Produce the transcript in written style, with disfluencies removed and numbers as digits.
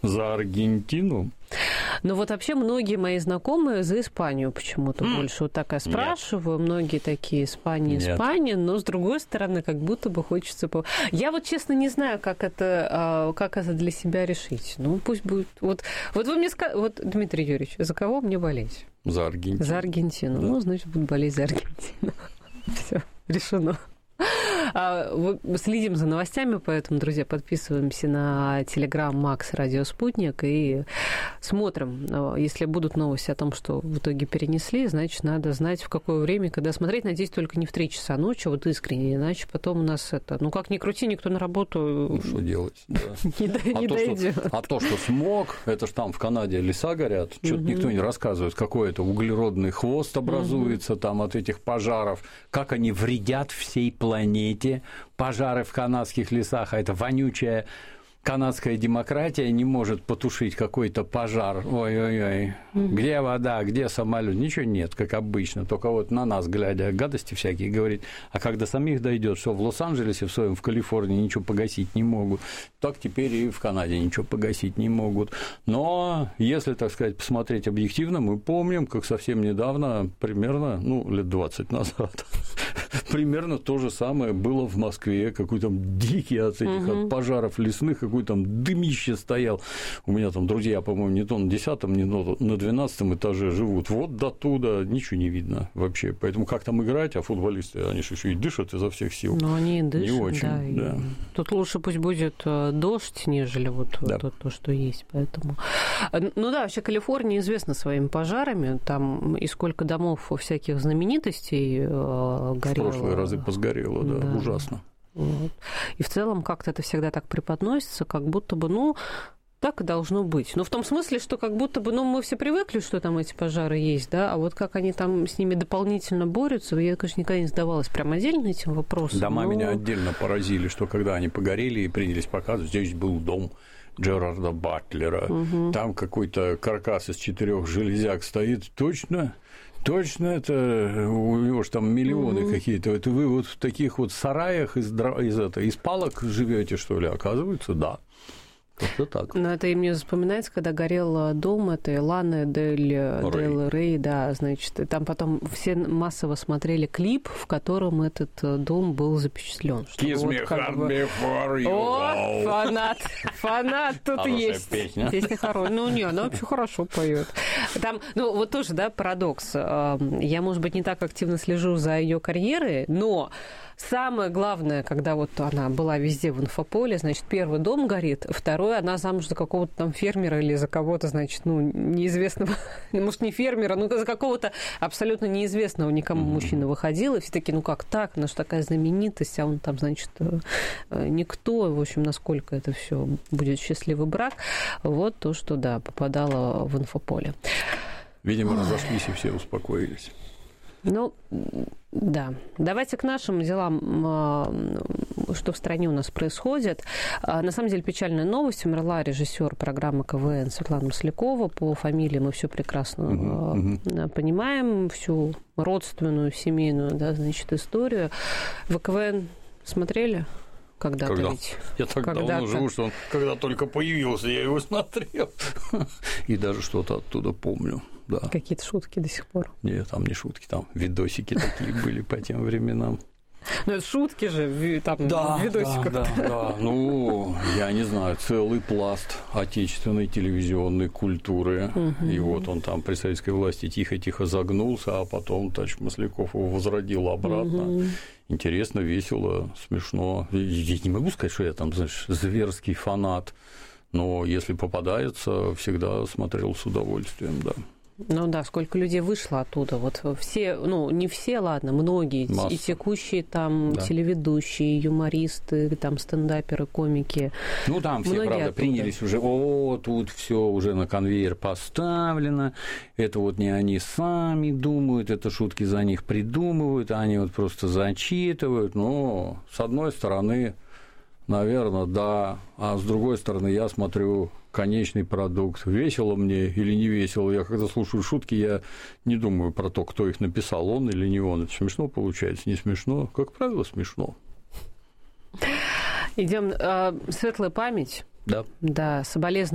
За Аргентину? Ну вот вообще многие мои знакомые за Испанию почему-то больше. Вот так я спрашиваю, многие такие Испания, но с другой стороны, как будто бы хочется... Я вот честно не знаю, как это для себя решить. Ну пусть будет... Вот вы мне скажете... Вот, Дмитрий Юрьевич, за кого мне болеть? За Аргентину. За Аргентину. Да. Ну, значит, буду болеть за Аргентину. Все, решено. Следим за новостями, поэтому, друзья, подписываемся на Telegram Max Радио Спутник и смотрим. Если будут новости о том, что в итоге перенесли, значит, надо знать, в какое время, когда смотреть. Надеюсь, только не в 3 часа ночи, вот искренне, иначе потом у нас это... Ну, как ни крути, никто на работу... Что делать? Да. Не дойдет. А то, что смог, это ж там в Канаде леса горят, что-то никто не рассказывает, какой это углеродный хвост образуется там от этих пожаров, как они вредят всей планете. Пожары в канадских лесах, а это вонючая канадская демократия не может потушить какой-то пожар. Ой-ой-ой, где вода, где самолет? Ничего нет, как обычно, только вот на нас, глядя, гадости всякие говорит. А когда самих дойдет, что в Лос-Анджелесе в своем, в Калифорнии ничего погасить не могут, так теперь и в Канаде ничего погасить не могут. Но если, так сказать, посмотреть объективно, мы помним, как совсем недавно, примерно, лет 20 назад, примерно то же самое было в Москве, какой там дикий от этих от пожаров лесных, какой там дымище стоял. У меня там друзья, по-моему, не то на 10-м, не то на 12-м этаже живут. Вот до туда ничего не видно вообще. Поэтому как там играть, а футболисты, они же еще и дышат изо всех сил. Ну, они и дышат, не очень, да. Тут лучше пусть будет дождь, нежели вот то, что есть. Поэтому... Ну да, вообще Калифорния известна своими пожарами. Там и сколько домов всяких знаменитостей горело. В прошлые разы посгорело, да. Ужасно. Вот. И в целом как-то это всегда так преподносится, как будто бы, так и должно быть. В том смысле, что как будто бы, мы все привыкли, что там эти пожары есть, да, а вот как они там с ними дополнительно борются, я, конечно, никогда не задавалась прям отдельно этим вопросом. Дома меня отдельно поразили, что когда они погорели и принялись показывать, здесь был дом Джерарда Батлера, там какой-то каркас из 4 железяк стоит, точно, это у него же там миллионы какие-то. Это вы вот в таких вот сараях из палок живете, что ли? Оказывается, да. Как-то так. Но это и мне вспоминается, когда горел дом этой Ланы Дель Рей, да, значит, и там потом все массово смотрели клип, в котором этот дом был запечатлен. Kiss me hard before you go. Фанат тут хорошая есть. Песня хорошая. Она вообще хорошо поет. Там, вот тоже, да, парадокс. Я, может быть, не так активно слежу за ее карьерой, но самое главное, когда вот она была везде в инфополе, значит, первый дом горит, второй она замуж за какого-то там фермера или за кого-то, значит, неизвестного, может, не фермера, но за какого-то абсолютно неизвестного никому мужчины выходила, и все такие, как так, она же такая знаменитость, а он там, значит, никто, в общем, насколько это все будет счастливый брак, вот то, что, да, попадало в инфополе. Видимо, разошлись и все успокоились. Да. Давайте к нашим делам, что в стране у нас происходит. На самом деле печальная новость. Умерла режиссер программы КВН Светлана Маслякова. По фамилии мы все прекрасно понимаем, всю родственную, семейную, да, значит, историю. Вы КВН смотрели? Когда-то ведь. Я так давно живу, что он когда только появился, я его смотрел. И даже что-то оттуда помню. Да. Какие-то шутки до сих пор? Нет, там не шутки, там видосики такие были по тем временам. Это шутки же, там видосиков. Да. Я не знаю, целый пласт отечественной телевизионной культуры. И вот он там при советской власти тихо-тихо загнулся, а потом Тач Масляков его возродил обратно. Интересно, весело, смешно. Я не могу сказать, что я там, знаешь, зверский фанат, но если попадается, всегда смотрел с удовольствием, да. Сколько людей вышло оттуда. Вот все, не все, ладно, многие, масса. И текущие там телеведущие, юмористы, там стендаперы, комики. Там все, правда, оттуда принялись уже, тут все уже на конвейер поставлено, это вот не они сами думают, это шутки за них придумывают, они вот просто зачитывают, но с одной стороны, наверное, да, а с другой стороны, я смотрю конечный продукт, весело мне или не весело. Я когда слушаю шутки, я не думаю про то, кто их написал, он или не он. Это смешно получается, не смешно? Как правило, смешно. Идем. Светлая память. Да. Да, соболезнования